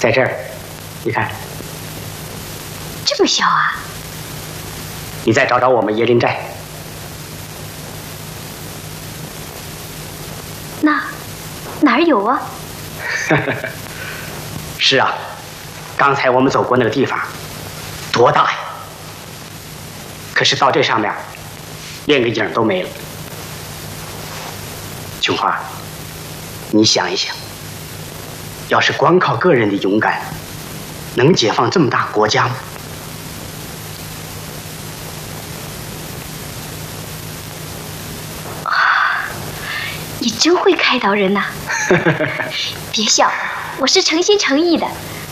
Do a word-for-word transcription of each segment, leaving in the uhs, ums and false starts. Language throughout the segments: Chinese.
在这儿，你看， 这么小啊！ 你再找找我们椰林寨。 那哪儿有啊？ 是啊，刚才我们走过那个地方，多大呀！可是到这上面，连个影都没了。琼花，你想一想，要是光靠个人的勇敢，能解放这么大国家吗？ 啊，你真会开导人呐！别笑，我是诚心诚意的。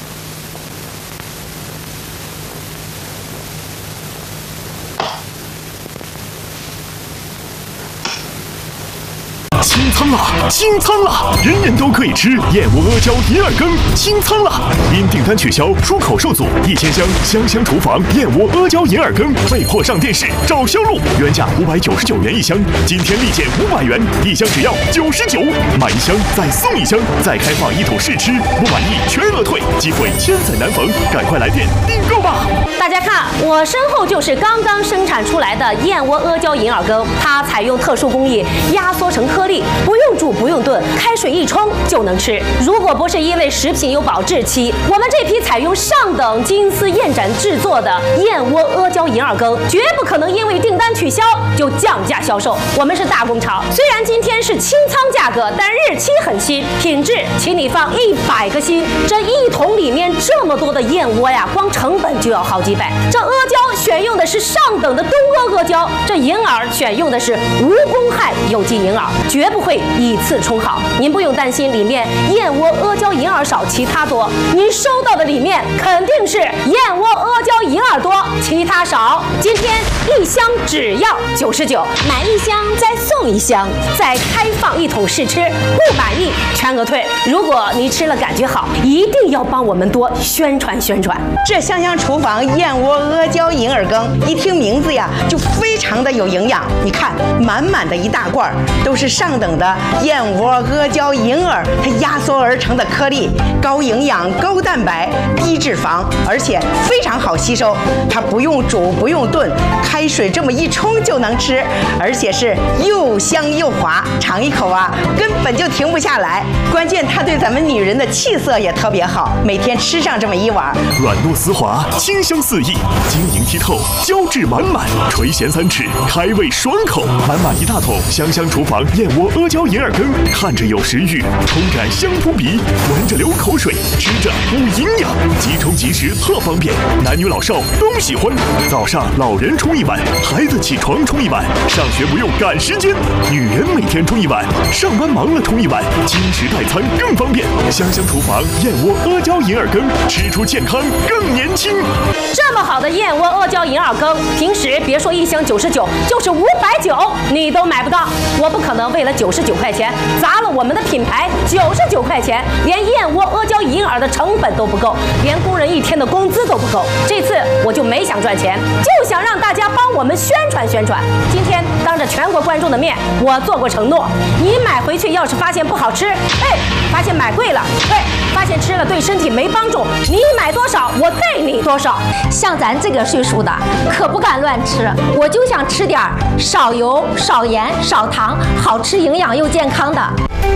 清仓啦！清仓啦！人人都可以吃燕窝阿胶银耳羹，清仓啦！因订单取消，出口受阻，一千箱香香厨房燕窝阿胶银耳羹被迫上电视找销路，原价五百九十九元一箱，今天立减五百元，一箱只要九十九，买一箱再送一箱，再开放一桶试吃，不满意全额退，机会千载难逢，赶快来电订购吧！ 大家看，我身后就是刚刚生产出来的燕窝阿胶银耳羹，它采用特殊工艺压缩成颗粒。不用煮不用炖，开水一冲就能吃。如果不是因为食品有保质期，我们这批采用上等金丝燕盏制作的燕窝阿胶银耳羹，绝不可能因为订单取消就降价销售。我们是大工厂，虽然今天是清仓价格，但日期很新，品质请你放一百个心。这一桶里面这么多的燕窝呀，光成本就要好几百。这阿胶选用的是上等的东阿阿胶，这银耳选用的是无公害有机银耳，绝不会以次充好。您不用担心里面燕窝阿胶银耳少其他多，您收到的里面肯定是燕窝阿胶银耳多其他少。今天一箱只要九十九，买一箱再送一箱，再开放一桶试吃，不满意全额退。如果你吃了感觉好，一定要帮我们多宣传宣传。 这香香厨房燕窝阿胶银耳羹，一听名字呀就非常的有营养。你看，满满的一大罐都是上等的燕窝阿胶银耳，它压缩而成的颗粒，高营养、高蛋白、低脂肪，而且非常好吸收。它不用煮不用炖，开水这么一冲就能吃，而且是又香又滑，尝一口啊根本就停不下来。关键它对咱们女人的气色也特别好，每天吃上这么一碗， 软糯丝滑，清香四溢，晶莹剔透，胶质满满，垂涎三尺，开胃爽口。满满一大桶香香厨房燕窝阿胶银耳羹，看着有食欲，冲感香扑鼻，闻着流口水，吃着补营养，即冲即食特方便，男女老少都喜欢。早上老人冲一碗，孩子起床冲一碗，上学不用赶时间，女人每天冲一碗，上班忙了冲一碗，轻食代餐更方便。香香厨房燕窝阿胶银耳羹，吃出健康更年轻。 这么好的燕窝阿胶银耳羹，平时别说一箱九十九，就是五百九你都买不到。我不可能为了九十九块钱砸了我们的品牌，九十九块钱连燕窝阿胶银耳的成本都不够，连工人一天的工资都不够。这次我就没想赚钱，就想让大家帮我们宣传宣传。今天当着全国观众的面，我做过承诺，你买回去要是发现不好吃，哎，发现买贵了，哎，发现吃了对身体没帮助，你买多少我退你多少。 像咱这个岁数的可不敢乱吃，我就想吃点少油少盐少糖，好吃营养又健康的。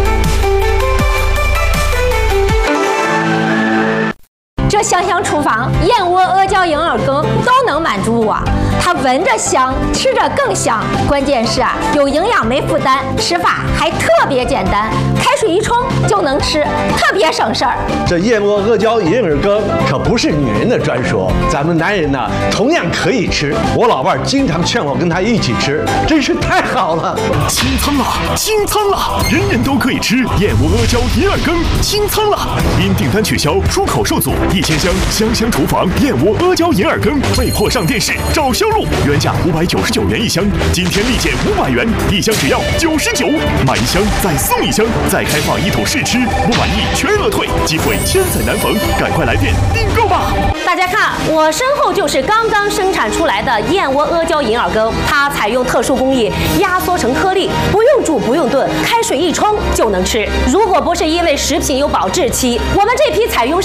这香香厨房燕窝阿胶银耳羹都能满足我，它闻着香，吃着更香，关键是啊有营养没负担，吃法还特别简单，开水一冲就能吃，特别省事儿。 这燕窝阿胶银耳羹可不是女人的专属，咱们男人呢同样可以吃。我老伴经常劝我跟他一起吃，真是太好了。 清仓啦！清仓啦！人人都可以吃燕窝阿胶银耳羹，清仓啦！因订单取消，出口受阻，一千箱香香厨房燕窝阿胶银耳羹被迫上电视找销路，原价五百九十九元一箱，今天立减五百元，一箱只要九十九，买一箱再送一箱，再开放一桶试吃，不满意全额退，机会千载难逢，赶快来电订购吧！ 大家看，我身后就是刚刚生产出来的燕窝阿胶银耳羹，它采用特殊工艺压缩成颗粒，不用煮不用炖，开水一冲就能吃。如果不是因为食品有保质期，我们这批采用